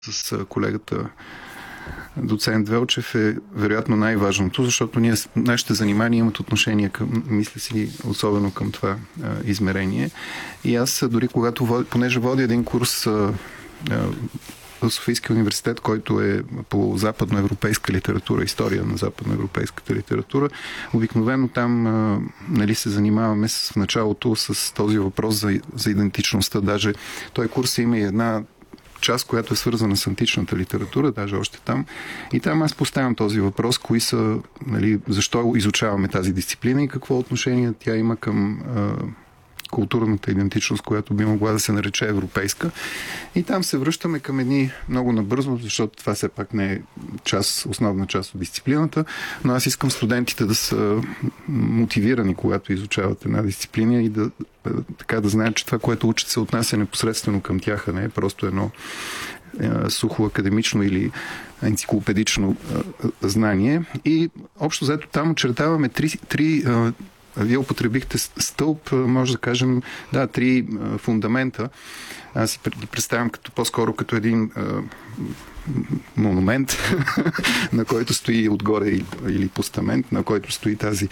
с колегата доцент Велчев е вероятно най-важното, защото нашите занимания имат отношение към, мисля си, особено към това измерение. И аз дори понеже водя един курс в Софийския университет, който е по западноевропейска литература, история на западноевропейската литература, обикновено там се занимаваме в началото с този въпрос за идентичността. Даже той курс има и една част, която е свързана с античната литература, даже още там. И там аз поставям този въпрос, кои са, защо изучаваме тази дисциплина и какво отношение тя има към културната идентичност, която би могла да се нарече европейска. И там се връщаме към едни много набързо, защото това все пак не е основна част от дисциплината, но аз искам студентите да са мотивирани, когато изучават една дисциплина и да знаят, че това, което учат, се отнася непосредствено към тях, а не е просто едно сухо академично или енциклопедично знание. И общо взето там очертаваме три вие употребихте стълб, може да кажем, три фундамента. Аз си ги представям по-скоро като един монумент, на който стои отгоре или постамент, на който стои тази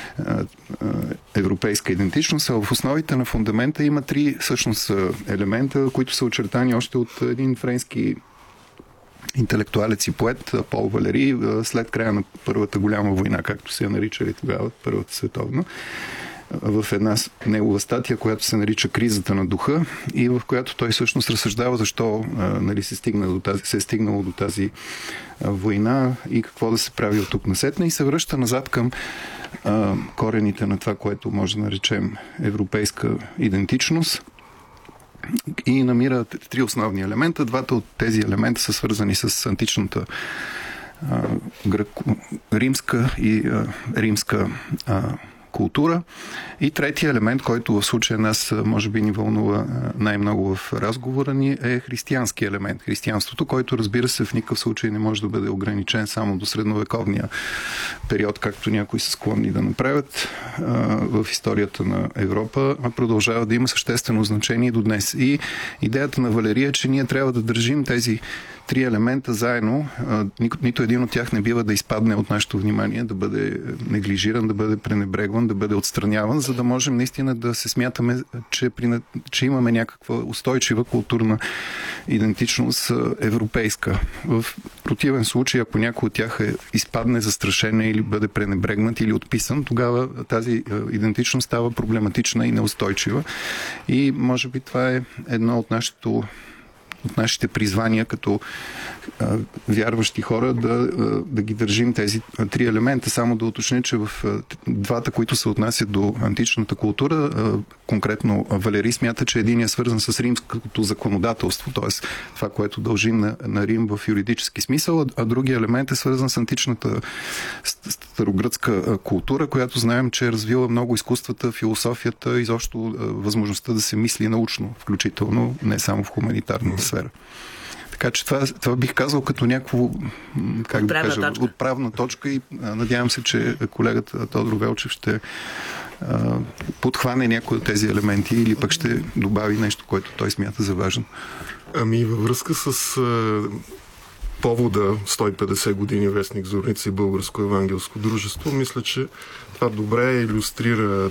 европейска идентичност. А в основите на фундамента има три всъщност елемента, които са очертани още от един френски интелектуалец и поет Пол Валери след края на Първата голяма война, както се я наричали тогава, Първата световна, в една негова статия, която се нарича "Кризата на духа", и в която той всъщност разсъждава защо се е стигнало до тази война и какво да се прави от тук насетне, и се връща назад към корените на това, което може да наречем европейска идентичност. И намира три основни елемента. Двата от тези елемента са свързани с античната римска и римска култура. И третия елемент, който в случая нас може би ни вълнува най-много в разговора ни, е християнски елемент. Християнството, който, разбира се, в никакъв случай не може да бъде ограничен само до средновековния период, както някои са склонни да направят в историята на Европа, а продължава да има съществено значение до днес. И идеята на Валерия е, че ние трябва да държим тези три елемента заедно. Нито един от тях не бива да изпадне от нашето внимание, да бъде неглижиран, да бъде пренебрегван, да бъде отстраняван, за да можем наистина да се смятаме, че имаме някаква устойчива културна идентичност европейска. В противен случай, ако някой от тях изпадне застрашена или бъде пренебрегнат или отписан, тогава тази идентичност става проблематична и неустойчива. И може би това е едно от нашите призвания като вярващи хора да ги държим тези три елемента. Само да уточня, че в двата, които се отнасят до античната култура, конкретно Валери смята, че един е свързан с римското законодателство, т.е. това, което дължим на Рим в юридически смисъл, а другия елемент е свързан с античната старогръцка култура, която знаем, че е развила много изкуствата, философията, изобщо възможността да се мисли научно, включително не само в хуманитарната сфера. Така че това бих казал като някакво, отправна точка, и надявам се, че колегата Тодор Велчев ще подхване някои от тези елементи или пък ще добави нещо, което той смята за важно. Във връзка с повода 150 години вестник Зорница и Българско евангелско дружество, мисля, че това добре илюстрира